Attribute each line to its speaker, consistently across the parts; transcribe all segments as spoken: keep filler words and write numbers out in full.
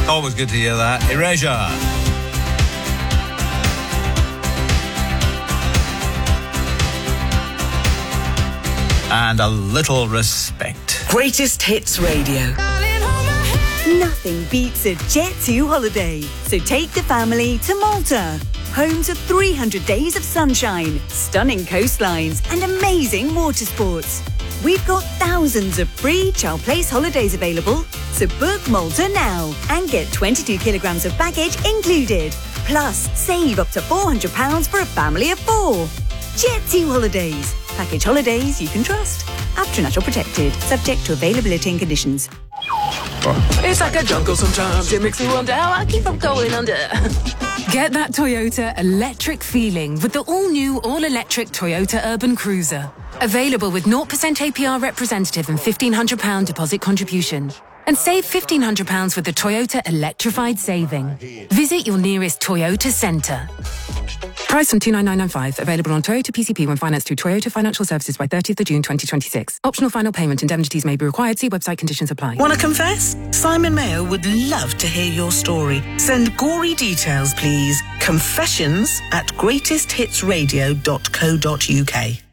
Speaker 1: Always good to hear that. Erasure. And a little respect.
Speaker 2: Greatest Hits Radio.
Speaker 3: Nothing beats a Jet two holiday. So take the family to Malta. Home to three hundred days of sunshine, stunning coastlines and amazing water sports. We've got thousands of free Child Place holidays available. So book Malta now and get twenty-two kilograms of baggage included. Plus, save up to four hundred pounds for a family of four. Jet two Holidays. Package holidays you can trust. After Natural Protected. Subject to availability and conditions.
Speaker 2: It's like a jungle sometimes. It makes me wonder how I keep from going under.
Speaker 4: Get that Toyota electric feeling with the all-new, all-electric Toyota Urban Cruiser. Available with zero percent A P R representative and fifteen hundred pounds deposit contribution. And save fifteen hundred pounds with the Toyota Electrified Saving. Visit your nearest Toyota centre. Price from two nine nine nine five. Available on Toyota P C P when financed through Toyota Financial Services by thirtieth of June twenty twenty-six. Optional final payment. Indemnities may be required. See website conditions apply.
Speaker 2: Want to confess? Simon Mayo would love to hear your story. Send gory details, please. Confessions at greatest hits radio dot co dot uk.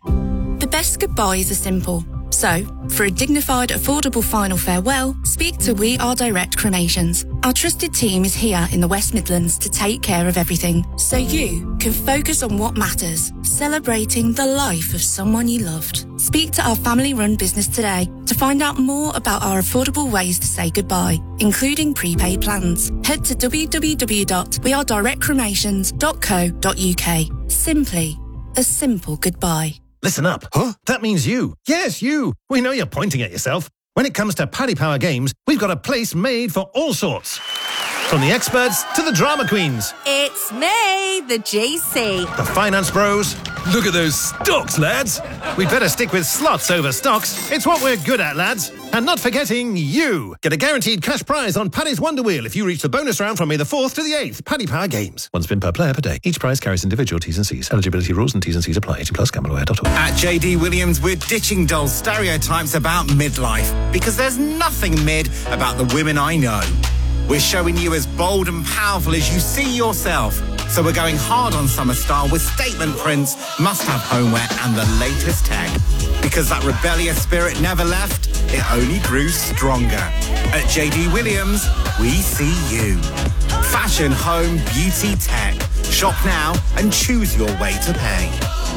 Speaker 5: The best goodbyes are simple. So, for a dignified, affordable final farewell, speak to We Are Direct Cremations. Our trusted team is here in the West Midlands to take care of everything, so you can focus on what matters, celebrating the life of someone you loved. Speak to our family-run business today to find out more about our affordable ways to say goodbye, including prepaid plans. Head to w w w dot we are direct cremations dot co dot uk. Simply a simple goodbye.
Speaker 6: Listen up. Huh? That means you. Yes, you. We know you're pointing at yourself. When it comes to Paddy Power Games, we've got a place made for all sorts. From the experts to the drama queens.
Speaker 7: It's me, the G C.
Speaker 6: The finance bros.
Speaker 8: Look at those stocks, lads.
Speaker 6: We'd better stick with slots over stocks. It's what we're good at, lads. And not forgetting you. Get a guaranteed cash prize on Paddy's Wonder Wheel if you reach the bonus round from May the fourth to the eighth. Paddy Power Games. One spin per player per day. Each prize carries individual T's and C's. Eligibility rules and T's and C's apply. eighteen plus gamble aware dot org.
Speaker 9: At J D Williams, we're ditching dull stereotypes about midlife because there's nothing mid about the women I know. We're showing you as bold and powerful as you see yourself. So we're going hard on summer style with statement prints, must-have homeware and the latest tech. Because that rebellious spirit never left, it only grew stronger. At J D Williams, we see you. Fashion, home, beauty, tech. Shop now and choose your way to pay.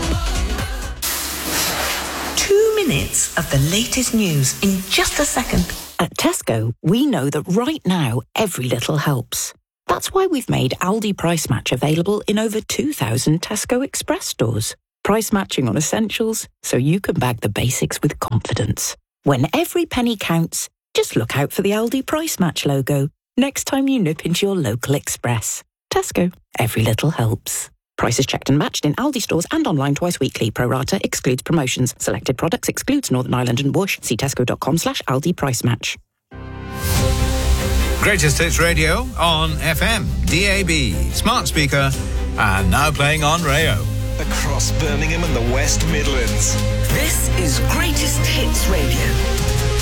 Speaker 2: Two minutes of the latest news in just a second.
Speaker 10: At Tesco, we know that right now, every little helps. That's why we've made Aldi Price Match available in over two thousand Tesco Express stores. Price matching on essentials, so you can bag the basics with confidence. When every penny counts, just look out for the Aldi Price Match logo next time you nip into your local Express. Tesco, every little helps. Prices checked and matched in Aldi stores and online twice weekly. Pro rata excludes promotions. Selected products excludes Northern Ireland and Whoosh. See tesco.com slash Aldi Price Match.
Speaker 1: Greatest Hits Radio on F M, D A B, smart speaker, and now playing on Rayo.
Speaker 11: Across Birmingham and the West Midlands.
Speaker 2: This is Greatest Hits Radio.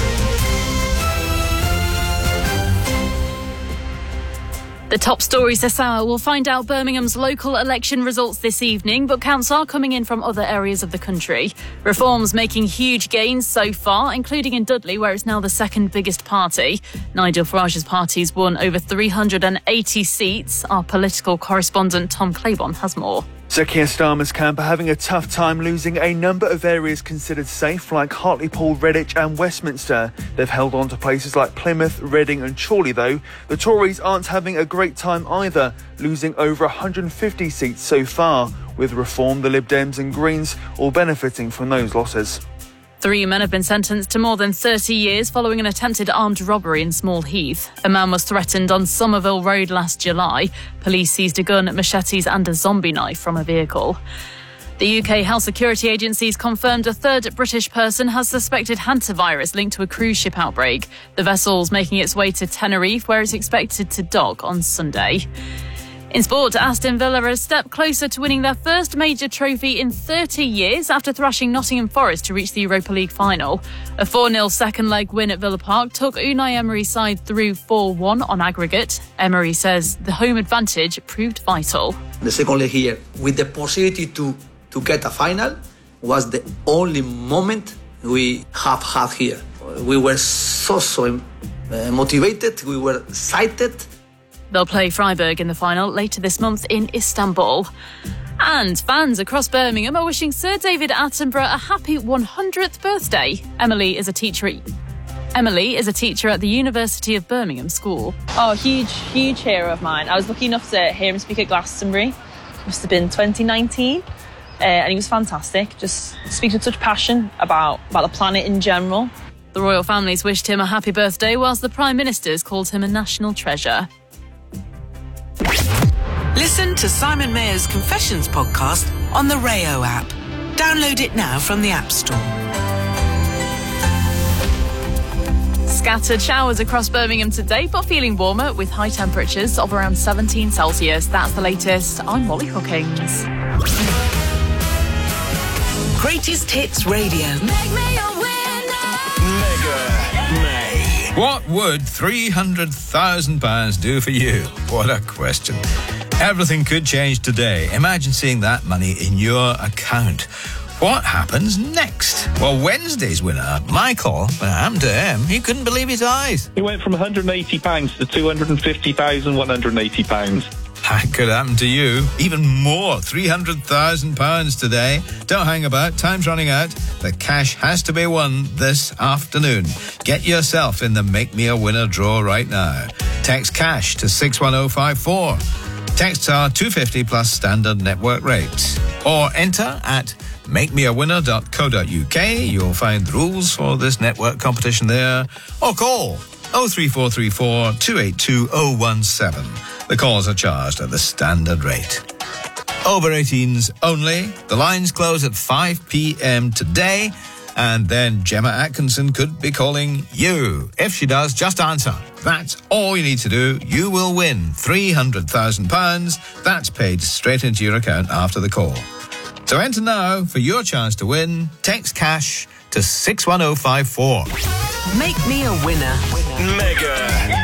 Speaker 12: The top stories this hour will find out Birmingham's local election results this evening, but counts are coming in from other areas of the country. Reform's making huge gains so far, including in Dudley, where it's now the second biggest party. Nigel Farage's party's won over three hundred eighty seats. Our political correspondent Tom Claiborne has more.
Speaker 13: Sir Keir Starmer's camp are having a tough time losing a number of areas considered safe, like Hartlepool, Redditch and Westminster. They've held on to places like Plymouth, Reading and Chorley, though. The Tories aren't having a great time either, losing over one hundred fifty seats so far, with Reform, the Lib Dems and Greens all benefiting from those losses.
Speaker 12: Three men have been sentenced to more than thirty years following an attempted armed robbery in Small Heath. A man was threatened on Somerville Road last July. Police seized a gun, machetes and a zombie knife from a vehicle. The U K Health Security Agency's confirmed a third British person has suspected hantavirus linked to a cruise ship outbreak. The vessel's making its way to Tenerife, where it's expected to dock on Sunday. In sport, Aston Villa are a step closer to winning their first major trophy in thirty years after thrashing Nottingham Forest to reach the Europa League final. A four nil second leg win at Villa Park took Unai Emery's side through four one on aggregate. Emery says the home advantage proved vital.
Speaker 14: The second leg here, with the possibility to, to get a final, was the only moment we have had here. We were so, so uh, motivated, we were excited.
Speaker 12: They'll play Freiburg in the final later this month in Istanbul. And fans across Birmingham are wishing Sir David Attenborough a happy one hundredth birthday. Emily is a teacher at Emily is a teacher at the University of Birmingham School.
Speaker 15: Oh, huge, huge hero of mine. I was lucky enough to hear him speak at Glastonbury. It must have been twenty nineteen. Uh, and he was fantastic. Just speaks with such passion about, about the planet in general.
Speaker 12: The royal families wished him a happy birthday, whilst the Prime Ministers called him a national treasure.
Speaker 2: Listen to Simon Mayer's Confessions podcast on the Rayo app. Download it now from the App Store.
Speaker 12: Scattered showers across Birmingham today, but feeling warmer with high temperatures of around seventeen Celsius. That's the latest. I'm Molly Hookings.
Speaker 2: Greatest Hits Radio.
Speaker 11: Make me a winner. Mega May.
Speaker 1: What would three hundred thousand pounds do for you? What a question. Everything could change today. Imagine seeing that money in your account. What happens next? Well, Wednesday's winner, Michael, what happened to him? He couldn't believe his eyes.
Speaker 16: He went from one hundred eighty pounds to two hundred fifty thousand one hundred eighty pounds.
Speaker 1: That could happen to you. Even more, three hundred thousand pounds today. Don't hang about, time's running out. The cash has to be won this afternoon. Get yourself in the Make Me a Winner draw right now. Text cash to six one oh five four. Texts are two hundred fifty plus standard network rates. Or enter at make me a winner dot co dot uk. You'll find the rules for this network competition there. Or call oh three four three four two eight two oh one seven. The calls are charged at the standard rate. Over eighteens only. The lines close at five p.m. today. And then Gemma Atkinson could be calling you. If she does, just answer. That's all you need to do. You will win three hundred thousand pounds. That's paid straight into your account after the call. So enter now for your chance to win. Text cash to six one oh five four.
Speaker 2: Make me a winner.
Speaker 11: Mega